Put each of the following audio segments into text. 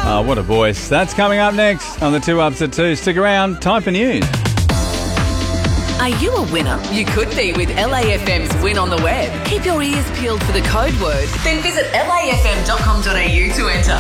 Oh, what a voice. That's coming up next on the 2 Ups at 2. Stick around. Time for news. Are you a winner? You could be with LAFM's Win on the Web. Keep your ears peeled for the code word. Then visit lafm.com.au to enter.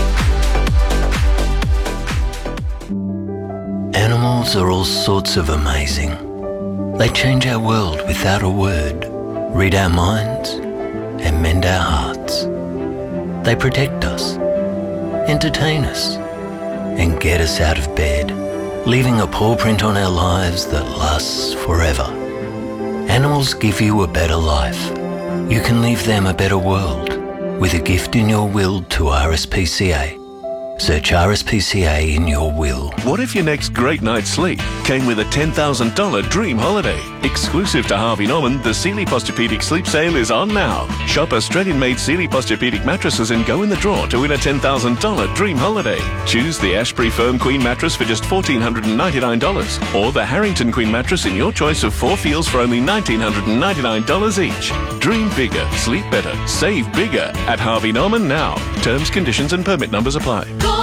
Animals are all sorts of amazing. They change our world without a word, read our minds, and mend our hearts. They protect us, entertain us, and get us out of bed, leaving a paw print on our lives that lasts forever. Animals give you a better life. You can leave them a better world with a gift in your will to RSPCA. Search RSPCA in your will. What if your next great night's sleep came with a $10,000 dream holiday? Exclusive to Harvey Norman, the Sealy Posturepedic Sleep Sale is on now. Shop Australian-made Sealy Posturepedic mattresses and go in the draw to win a $10,000 dream holiday. Choose the Ashbury Firm Queen mattress for just $1,499 or the Harrington Queen mattress in your choice of 4 feels for only $1,999 each. Dream bigger, sleep better, save bigger at Harvey Norman now. Terms, conditions and permit numbers apply.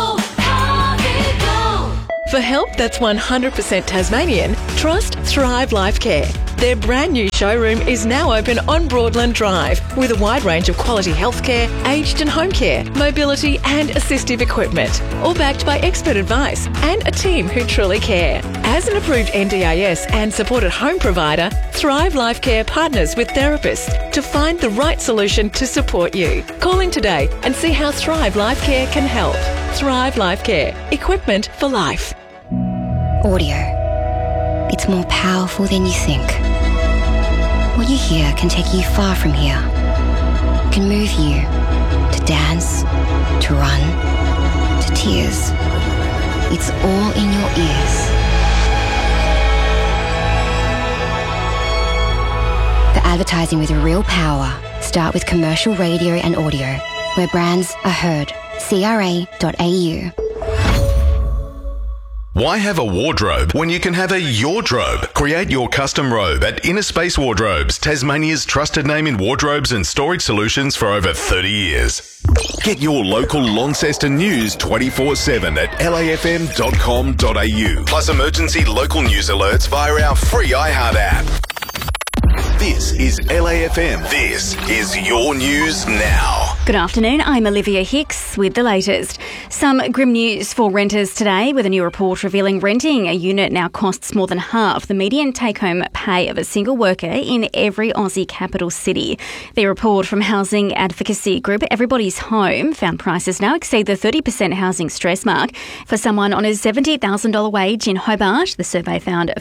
For help that's 100% Tasmanian, trust Thrive Life Care. Their brand new showroom is now open on Broadland Drive with a wide range of quality healthcare, aged and home care, mobility and assistive equipment, all backed by expert advice and a team who truly care. As an approved NDIS and supported home provider, Thrive Life Care partners with therapists to find the right solution to support you. Call in today and see how Thrive Life Care can help. Thrive Life Care. Equipment for life. Audio. It's more powerful than you think. What you hear can take you far from here. Can move you to dance, to run, to tears. It's all in your ears. For advertising with real power, start with commercial radio and audio, where brands are heard. CRA.au. Why have a wardrobe when you can have a Yourdrobe? Create your custom robe at Inner Space Wardrobes, Tasmania's trusted name in wardrobes and storage solutions for over 30 years. Get your local Launceston news 24/7 at lafm.com.au. Plus emergency local news alerts via our free iHeart app. This is LAFM. This is your news now. Good afternoon, I'm Olivia Hicks with the latest. Some grim news for renters today with a new report revealing renting a unit now costs more than half the median take-home pay of a single worker in every Aussie capital city. The report from housing advocacy group Everybody's Home found prices now exceed the 30% housing stress mark. For someone on a $70,000 wage in Hobart, the survey found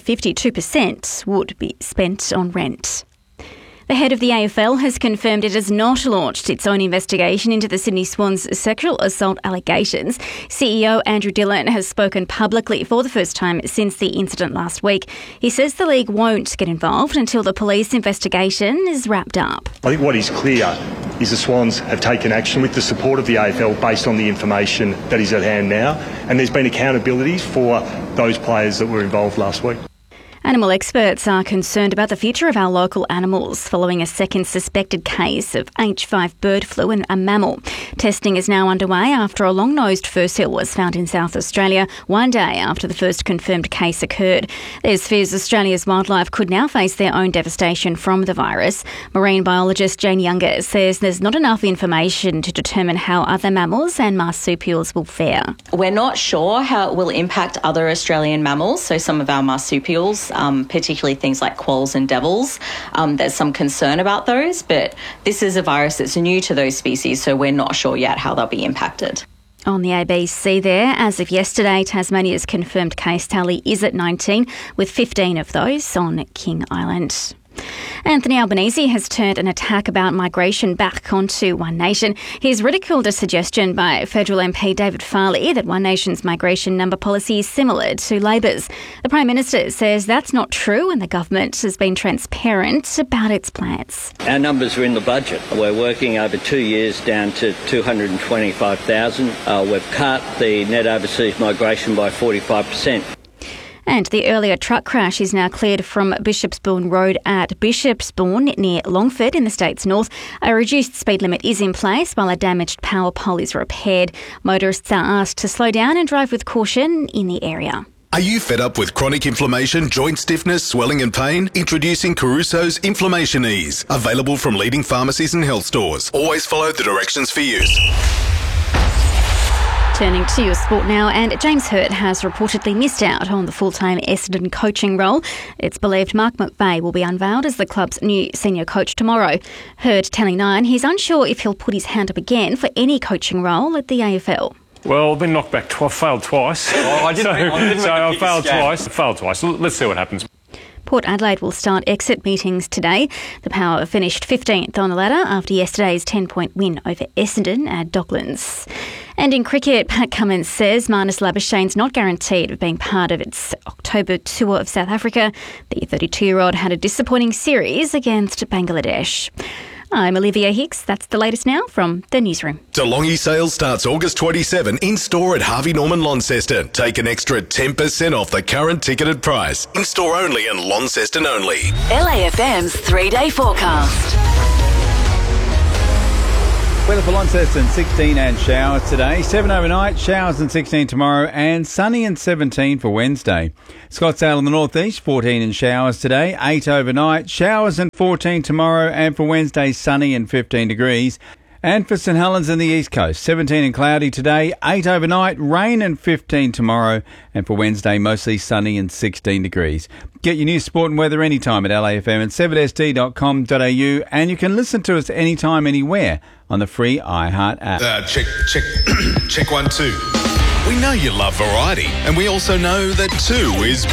52% would be spent on rent. The head of the AFL has confirmed it has not launched its own investigation into the Sydney Swans sexual assault allegations. CEO Andrew Dillon has spoken publicly for the first time since the incident last week. He says the league won't get involved until the police investigation is wrapped up. I think what is clear is the Swans have taken action with the support of the AFL based on the information that is at hand now, and there's been accountability for those players that were involved last week. Animal experts are concerned about the future of our local animals following a second suspected case of H5 bird flu in a mammal. Testing is now underway after a long-nosed furcil was found in South Australia one day after the first confirmed case occurred. There's fears Australia's wildlife could now face their own devastation from the virus. Marine biologist Jane Younger says there's not enough information to determine how other mammals and marsupials will fare. We're not sure how it will impact other Australian mammals, so some of our marsupials, particularly things like quolls and devils. There's some concern about those, but this is a virus that's new to those species, so we're not sure yet how they'll be impacted. On the ABC there, as of yesterday, Tasmania's confirmed case tally is at 19, with 15 of those on King Island. Anthony Albanese has turned an attack about migration back onto One Nation. He's ridiculed a suggestion by federal MP David Farley that One Nation's migration number policy is similar to Labor's. The Prime Minister says that's not true and the government has been transparent about its plans. Our numbers are in the budget. We're working over 2 years down to 225,000. We've cut the net overseas migration by 45%. And the earlier truck crash is now cleared from Bishopsbourne Road at Bishopsbourne near Longford in the state's north. A reduced speed limit is in place while a damaged power pole is repaired. Motorists are asked to slow down and drive with caution in the area. Are you fed up with chronic inflammation, joint stiffness, swelling and pain? Introducing Caruso's Inflammation Ease. Available from leading pharmacies and health stores. Always follow the directions for use. Turning to your sport now, and James Hurt has reportedly missed out on the full-time Essendon coaching role. It's believed Mark McVeigh will be unveiled as the club's new senior coach tomorrow. Hurt telling Nine he's unsure if he'll put his hand up again for any coaching role at the AFL. Well, I've been knocked back. I failed twice. Oh, I failed twice. Failed twice. Let's see what happens. Port Adelaide will start exit meetings today. The Power finished 15th on the ladder after yesterday's 10-point win over Essendon at Docklands. And in cricket, Pat Cummins says Marnus Labuschagne's not guaranteed of being part of its October tour of South Africa. The 32-year-old had a disappointing series against Bangladesh. I'm Olivia Hicks. That's the latest now from the newsroom. DeLonghi sale starts August 27 in store at Harvey Norman Launceston. Take an extra 10% off the current ticketed price. In store only and Launceston only. LAFM's 3-day forecast. Weather for Launceston, 16 and showers today. 7 overnight, showers and 16 tomorrow, and sunny and 17 for Wednesday. Scottsdale in the northeast, 14 and showers today. 8 overnight, showers and 14 tomorrow, and for Wednesday, sunny and 15 degrees. And for St Helens in the east coast, 17 and cloudy today, 8 overnight, rain and 15 tomorrow, and for Wednesday, mostly sunny and 16 degrees. Get your news, sport and weather anytime at LAFM and 7sd.com.au, and you can listen to us anytime, anywhere on the free iHeart app. Check 1 2. We know you love variety, and we also know that 2 is